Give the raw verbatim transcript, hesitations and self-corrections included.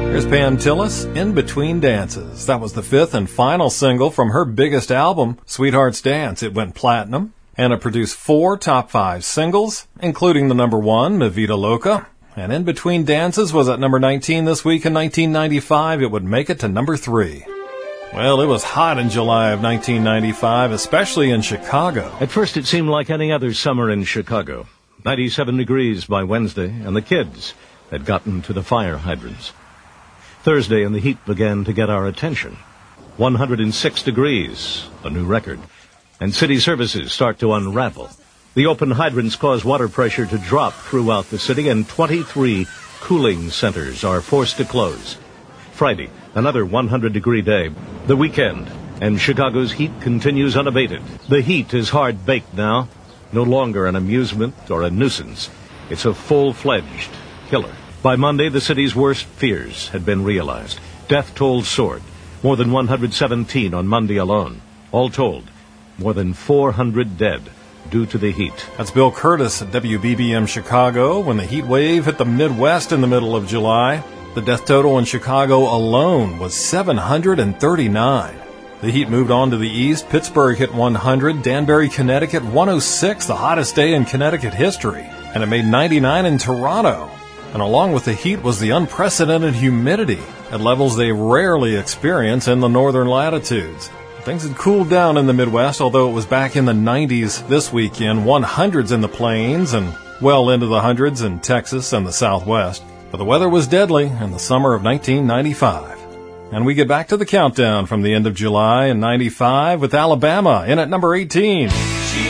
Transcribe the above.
Here's Pam Tillis, In Between Dances. That was the fifth and final single from her biggest album, Sweetheart's Dance. It went platinum, and it produced four top five singles, including the number one, Mi Vida Loca. And In Between Dances was at number nineteen this week. In nineteen ninety-five, it would make it to number three. Well, it was hot in July of nineteen ninety-five, especially in Chicago. At first, it seemed like any other summer in Chicago. ninety-seven degrees by Wednesday, and the kids had gotten to the fire hydrants. Thursday, and the heat began to get our attention. one hundred six degrees, a new record. And city services start to unravel. The open hydrants cause water pressure to drop throughout the city, and twenty-three cooling centers are forced to close. Friday, another one hundred degree day. The weekend, and Chicago's heat continues unabated. The heat is hard-baked now, no longer an amusement or a nuisance. It's a full-fledged killer. By Monday, the city's worst fears had been realized. Death toll soared. More than one hundred seventeen on Monday alone. All told, more than four hundred dead due to the heat. That's Bill Curtis at W B B M Chicago. When the heat wave hit the Midwest in the middle of July, the death total in Chicago alone was seven hundred thirty-nine. The heat moved on to the east. Pittsburgh hit one hundred. Danbury, Connecticut, one oh six, the hottest day in Connecticut history. And it made ninety-nine in Toronto. And along with the heat was the unprecedented humidity at levels they rarely experience in the northern latitudes. Things had cooled down in the Midwest, although it was back in the nineties this weekend, one hundreds in the plains and well into the hundreds in Texas and the Southwest. But the weather was deadly in the summer of nineteen ninety-five. And we get back to the countdown from the end of July in ninety-five with Alabama in at number eighteen.